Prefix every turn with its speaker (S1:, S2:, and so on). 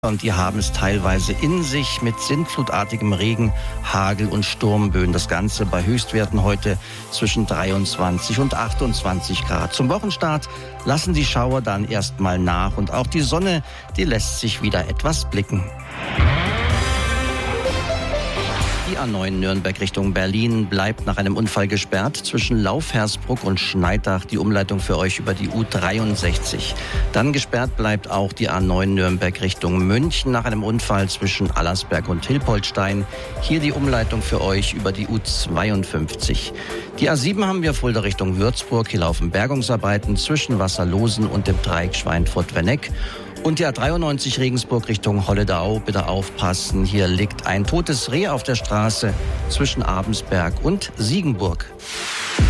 S1: Und die haben es teilweise in sich mit sintflutartigem Regen, Hagel und Sturmböen. Das Ganze bei Höchstwerten heute zwischen 23 und 28 Grad. Zum Wochenstart lassen die Schauer dann erstmal nach. Und auch die Sonne, die lässt sich wieder etwas blicken. Die A9 Nürnberg Richtung Berlin bleibt nach einem Unfall gesperrt. Zwischen Laufhersbruck und Schneidach die Umleitung für euch über die U63. Dann gesperrt bleibt auch die A9 Nürnberg Richtung München nach einem Unfall zwischen Allersberg und Hilpoltstein. Hier die Umleitung für euch über die U52. Die A7 haben wir Fulda Richtung Würzburg. Hier laufen Bergungsarbeiten zwischen Wasserlosen und dem Dreieck Schweinfurt-Wenneck. Und die A93 Regensburg Richtung Holledau, bitte aufpassen. Hier liegt ein totes Reh auf der Straße zwischen Abensberg und Siegenburg.